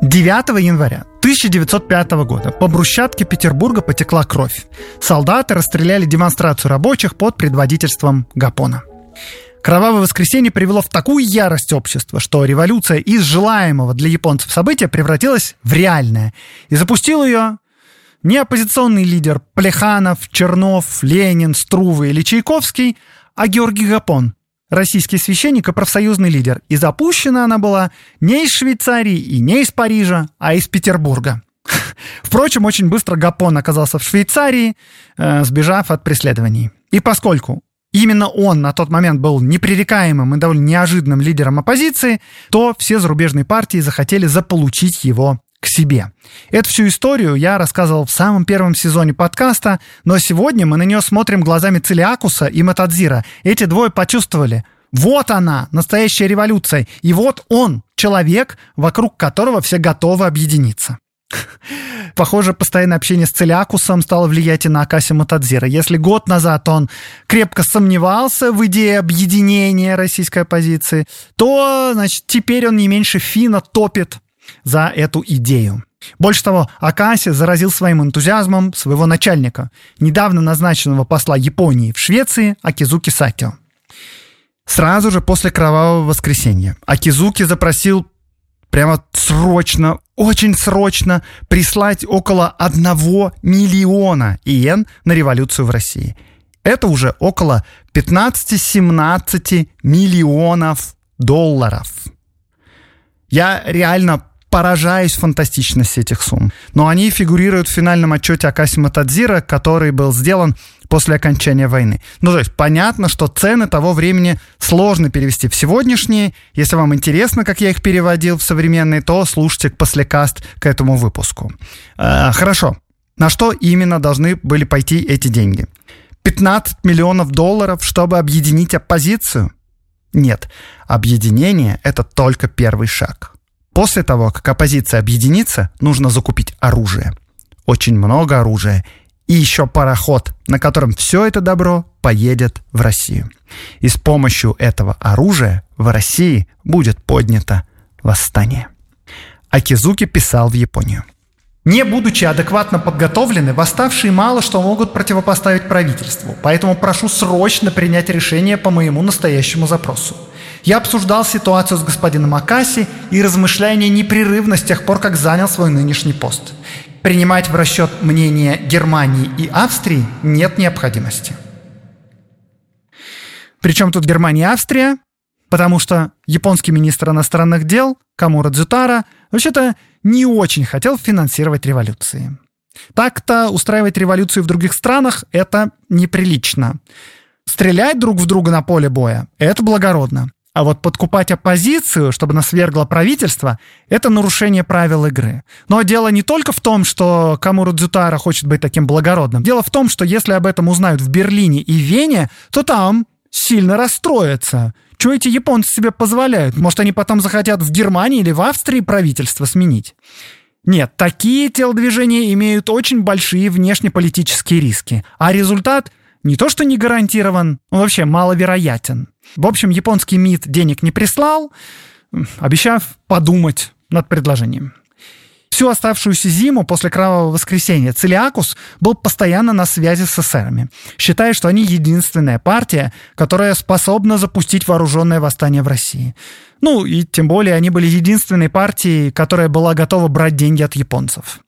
9 января 1905 года по брусчатке Петербурга потекла кровь. Солдаты расстреляли демонстрацию рабочих под предводительством Гапона. Кровавое воскресенье привело в такую ярость общества, что революция из желаемого для японцев события превратилась в реальное. И запустил ее не оппозиционный лидер Плеханов, Чернов, Ленин, Струве или Чайковский, а Георгий Гапон, российский священник и профсоюзный лидер. И запущена она была не из Швейцарии и не из Парижа, а из Петербурга. Впрочем, очень быстро Гапон оказался в Швейцарии, сбежав от преследований. И поскольку именно он на тот момент был непререкаемым и довольно неожиданным лидером оппозиции, то все зарубежные партии захотели заполучить его к себе. Эту всю историю я рассказывал в самом первом сезоне подкаста, но сегодня мы на нее смотрим глазами Целиакуса и Матадзира. Эти двое почувствовали: вот она, настоящая революция, и вот он, человек, вокруг которого все готовы объединиться. Похоже, постоянное общение с Целиакусом стало влиять и на Акаси Матадзира. Если год назад он крепко сомневался в идее объединения российской оппозиции, то, значит, теперь он не меньше Фина топит за эту идею. Больше того, Акаси заразил своим энтузиазмом своего начальника, недавно назначенного посла Японии в Швеции Акизуки Сакио. Сразу же после Кровавого воскресенья Акизуки запросил прямо срочно, очень срочно прислать около 1 миллиона иен на революцию в России. Это уже около 15-17 миллионов долларов. Я реально поражаюсь фантастичности этих сумм. Но они фигурируют в финальном отчете Акаси Матадзира, который был сделан после окончания войны. Ну, то есть понятно, что цены того времени сложно перевести в сегодняшние. Если вам интересно, как я их переводил в современные, то слушайте послекаст к этому выпуску. Хорошо. На что именно должны были пойти эти деньги? 15 миллионов долларов, чтобы объединить оппозицию? Нет. Объединение – это только первый шаг. После того, как оппозиция объединится, нужно закупить оружие. Очень много оружия. И еще пароход, на котором все это добро поедет в Россию. И с помощью этого оружия в России будет поднято восстание. Акизуки писал в Японию. Не будучи адекватно подготовлены, восставшие мало что могут противопоставить правительству, поэтому прошу срочно принять решение по моему настоящему запросу. Я обсуждал ситуацию с господином Акаси и размышляя непрерывно с тех пор, как занял свой нынешний пост. Принимать в расчет мнение Германии и Австрии нет необходимости. Причем тут Германия и Австрия? Потому что японский министр иностранных дел Камура Дзютара вообще-то не очень хотел финансировать революции. Так-то устраивать революцию в других странах – это неприлично. Стрелять друг в друга на поле боя – это благородно. А вот подкупать оппозицию, чтобы она свергла правительство, это нарушение правил игры. Но дело не только в том, что Камура Дзютара хочет быть таким благородным. Дело в том, что если об этом узнают в Берлине и Вене, то там сильно расстроятся. Что эти японцы себе позволяют? Может, они потом захотят в Германии или в Австрии правительство сменить? Нет, такие телодвижения имеют очень большие внешнеполитические риски. А результат не то что не гарантирован, он вообще маловероятен. В общем, японский МИД денег не прислал, обещав подумать над предложением. Всю оставшуюся зиму после Кровавого воскресенья Целиакус был постоянно на связи с эсерами, считая, что они единственная партия, которая способна запустить вооруженное восстание в России. Ну, и тем более они были единственной партией, которая была готова брать деньги от японцев.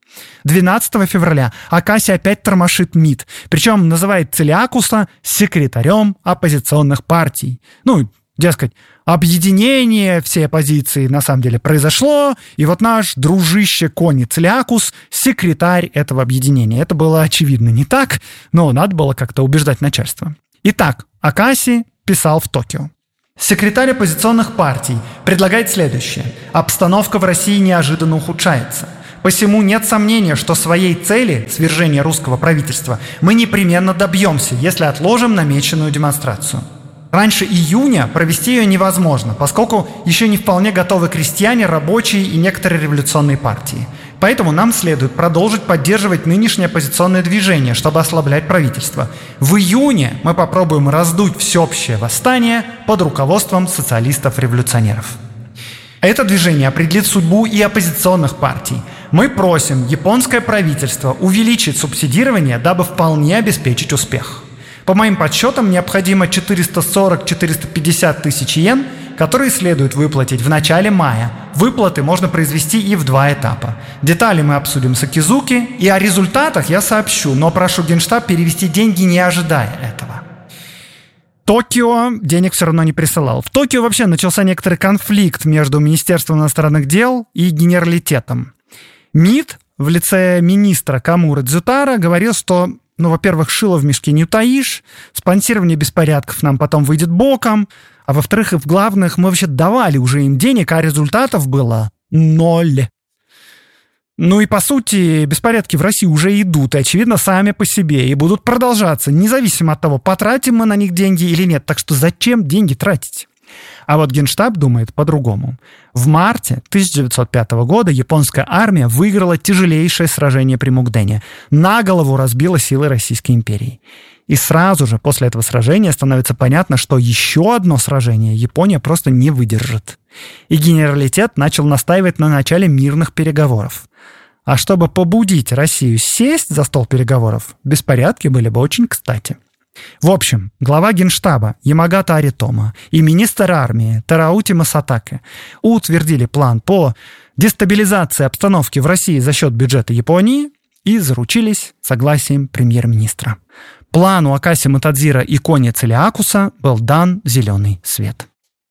12 февраля Акаси опять тормошит МИД, причем называет Целиакуса секретарем оппозиционных партий. Ну, дескать, объединение всей оппозиции на самом деле произошло, и вот наш дружище Кони Целиакус – секретарь этого объединения. Это было очевидно не так, но надо было как-то убеждать начальство. Итак, Акаси писал в Токио. Секретарь оппозиционных партий предлагает следующее. Обстановка в России неожиданно ухудшается. Посему нет сомнения, что своей цели, свержения русского правительства, мы непременно добьемся, если отложим намеченную демонстрацию. Раньше июня провести ее невозможно, поскольку еще не вполне готовы крестьяне, рабочие и некоторые революционные партии. Поэтому нам следует продолжить поддерживать нынешнее оппозиционное движение, чтобы ослаблять правительство. В июне мы попробуем раздуть всеобщее восстание под руководством социалистов-революционеров. Это движение определит судьбу и оппозиционных партий. Мы просим японское правительство увеличить субсидирование, дабы вполне обеспечить успех. По моим подсчетам, необходимо 440-450 тысяч йен, которые следует выплатить в начале мая. Выплаты можно произвести и в 2 этапа. Детали мы обсудим с Акизуки, и о результатах я сообщу, но прошу Генштаб перевести деньги, не ожидая этого. Токио денег все равно не присылал. В Токио вообще начался некоторый конфликт между Министерством иностранных дел и Генералитетом. МИД в лице министра Камуры Дзютара говорил, что, во-первых, шило в мешке не утаишь, спонсирование беспорядков нам потом выйдет боком, а во-вторых, и в главных, мы вообще давали уже им денег, а результатов было 0. И по сути, беспорядки в России уже идут, и, очевидно, сами по себе, и будут продолжаться, независимо от того, потратим мы на них деньги или нет. Так что зачем деньги тратить? А вот Генштаб думает по-другому. В марте 1905 года японская армия выиграла тяжелейшее сражение при Мукдене. На голову разбила силы Российской империи. И сразу же после этого сражения становится понятно, что еще одно сражение Япония просто не выдержит. И Генералитет начал настаивать на начале мирных переговоров. А чтобы побудить Россию сесть за стол переговоров, беспорядки были бы очень кстати. В общем, глава Генштаба Ямагата Аритома и министр армии Тараути Масатаке утвердили план по дестабилизации обстановки в России за счет бюджета Японии и заручились согласием премьер-министра. Плану Акаси Матадзира и Кони Целиакуса был дан зеленый свет.